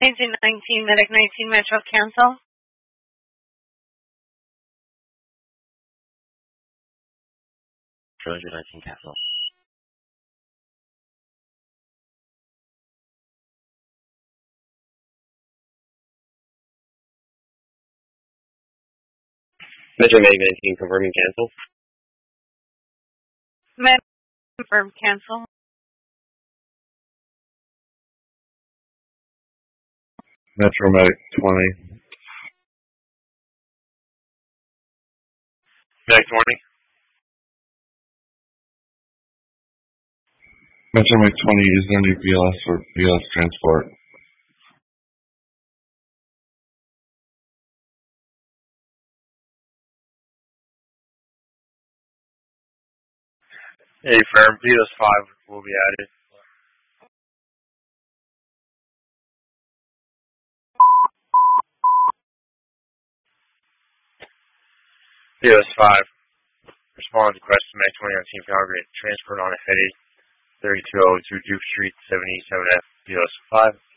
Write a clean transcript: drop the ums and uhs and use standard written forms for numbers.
Agent 19, Medic 19, Metro, cancel. Agent 19, cancel. Metro Medic 19, confirming cancel. Confirm cancel. Metro Medic 20. Medic 20. Metro Medic 20, is there any BLS or BLS transport? Hey, firm, BLS 5 will be added. BLS 5. Respond to request from Medic 20 on Team Calgary. Transport on a headed 3202 Duke Street, 787F, BLS 5.